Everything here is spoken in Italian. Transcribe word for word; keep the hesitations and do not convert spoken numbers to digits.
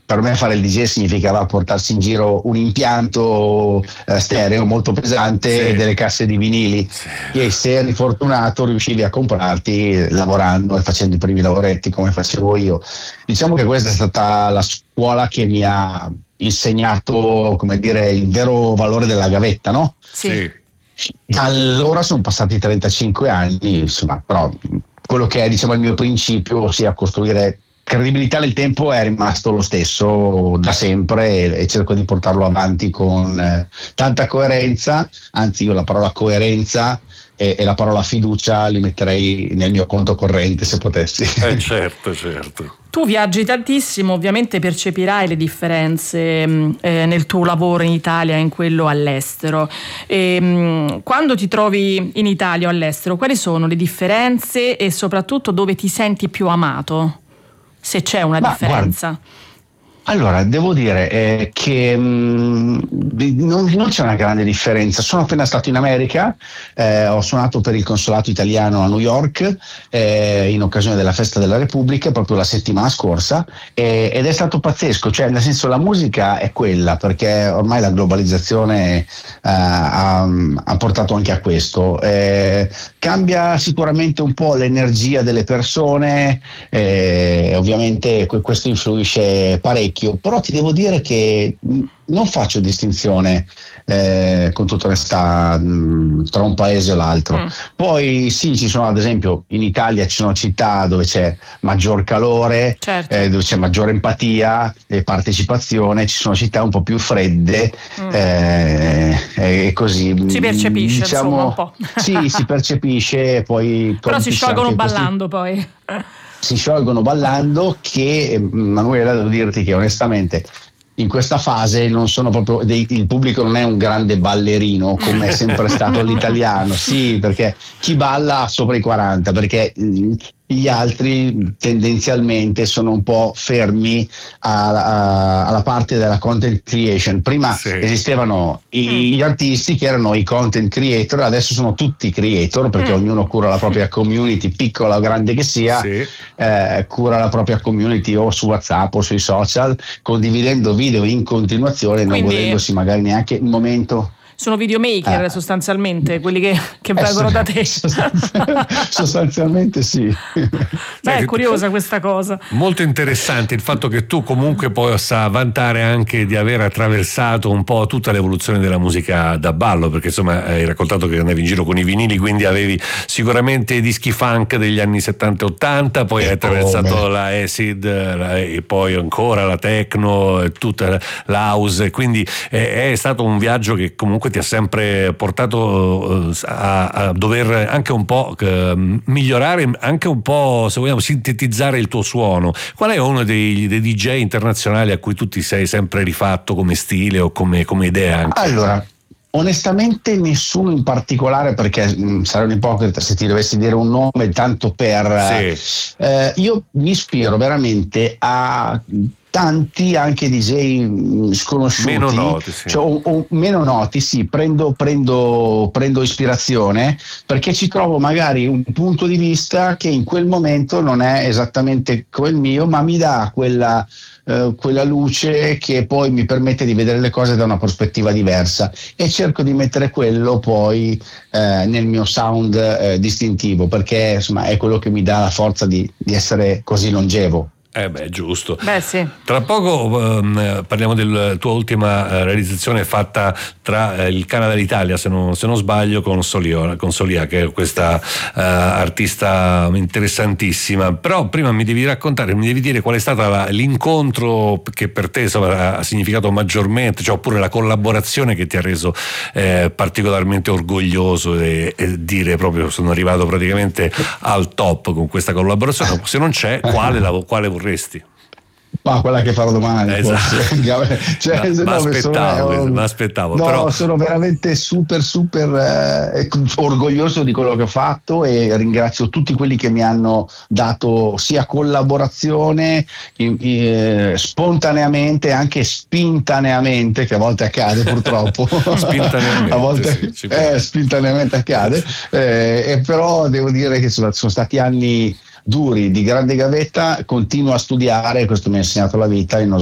per me fare il D J significava portarsi in giro un impianto eh, stereo molto pesante sì. e delle casse di vinili sì. che, se eri fortunato, riuscivi a comprarti lavorando e facendo i primi lavoretti come facevo io. Diciamo che questa è stata la scuola che mi ha insegnato, come dire, il vero valore della gavetta, no? Sì. Allora sono passati trentacinque anni, insomma, però quello che è, diciamo, il mio principio, ossia costruire credibilità nel tempo, è rimasto lo stesso da sempre e, e cerco di portarlo avanti con eh, tanta coerenza. Anzi, io la parola coerenza e, e la parola fiducia li metterei nel mio conto corrente, se potessi. Eh certo, certo. Tu viaggi tantissimo, ovviamente percepirai le differenze eh, nel tuo lavoro in Italia e in quello all'estero. E, mh, quando ti trovi in Italia o all'estero, quali sono le differenze e soprattutto dove ti senti più amato? Se c'è una Ma differenza. Guarda, allora, devo dire eh, che mh, non, non c'è una grande differenza. Sono appena stato in America, eh, ho suonato per il consolato italiano a New York eh, in occasione della Festa della Repubblica proprio la settimana scorsa, eh, ed è stato pazzesco, cioè nel senso la musica è quella, perché ormai la globalizzazione eh, ha, ha portato anche a questo. Eh, cambia sicuramente un po' l'energia delle persone, eh, ovviamente questo influisce parecchio. Però ti devo dire che non faccio distinzione eh, con tutta onestà mh, tra un paese o l'altro. Mm. Poi sì, ci sono, ad esempio in Italia ci sono città dove c'è maggior calore, certo. eh, dove c'è maggiore empatia e partecipazione, ci sono città un po' più fredde mm. eh, e così. Si percepisce, diciamo, insomma, un po'. Sì, si percepisce, poi però si sciolgono ballando questi... poi. si sciolgono ballando, che Manuela, devo dirti che onestamente in questa fase non sono proprio dei, il pubblico non è un grande ballerino come è sempre stato l'italiano, sì, perché chi balla ha sopra i quaranta, perché gli altri tendenzialmente sono un po' fermi a, a, alla parte della content creation. Prima sì. esistevano i, gli artisti che erano i content creator, adesso sono tutti creator, perché mm. ognuno cura la propria community, piccola o grande che sia, sì. eh, cura la propria community o su WhatsApp o sui social, condividendo video in continuazione, Quindi... non godendosi magari neanche un momento. Sono videomaker eh. sostanzialmente, quelli che, che vengono eh, da te. Sostanzialmente sì. Beh, è curiosa questa cosa. Molto interessante il fatto che tu comunque possa vantare anche di aver attraversato un po' tutta l'evoluzione della musica da ballo, perché insomma hai raccontato che andavi in giro con i vinili, quindi avevi sicuramente i dischi funk degli anni settanta ottanta, poi e hai attraversato come? la acid la, e poi ancora la techno, tutta la house, quindi è, è stato un viaggio che comunque ti ha sempre portato a, a dover anche un po' migliorare, anche un po', se vogliamo, sintetizzare il tuo suono. Qual è uno dei, dei D J internazionali a cui tu ti sei sempre rifatto come stile o come, come idea anche? Allora, onestamente nessuno in particolare, perché mh, sarei un ipocrita se ti dovessi dire un nome tanto per... Sì. Eh, io mi ispiro veramente a... tanti anche D J sconosciuti, meno noti, sì. Cioè, o, o meno noti, sì, prendo, prendo, prendo ispirazione perché ci trovo magari un punto di vista che in quel momento non è esattamente come il mio, ma mi dà quella, eh, quella luce che poi mi permette di vedere le cose da una prospettiva diversa, e cerco di mettere quello poi eh, nel mio sound eh, distintivo, perché insomma è quello che mi dà la forza di, di essere così longevo. Eh beh, giusto. Beh, sì. Tra poco um, parliamo della tua ultima uh, realizzazione fatta tra uh, il Canada e l'Italia, se non, se non sbaglio, con Solia, con Solia, che è questa uh, artista interessantissima. Però prima mi devi raccontare, mi devi dire qual è stato la, l'incontro che per te insomma, ha significato maggiormente, cioè oppure la collaborazione che ti ha reso eh, particolarmente orgoglioso e, e dire proprio sono arrivato praticamente al top con questa collaborazione. Se non c'è, quale, la, quale vorresti? Ma quella che farò domani, esatto. forse. Cioè, no, no, ma aspettavo, sono, ma aspettavo no, però... sono veramente super super eh, orgoglioso di quello che ho fatto, e ringrazio tutti quelli che mi hanno dato sia collaborazione eh, spontaneamente, anche spintaneamente, che a volte accade purtroppo. Spintaneamente, a volte sì, eh, spintaneamente accade, eh, e però devo dire che sono, sono stati anni duri, di grande gavetta. Continuo a studiare, questo mi ha insegnato la vita, e non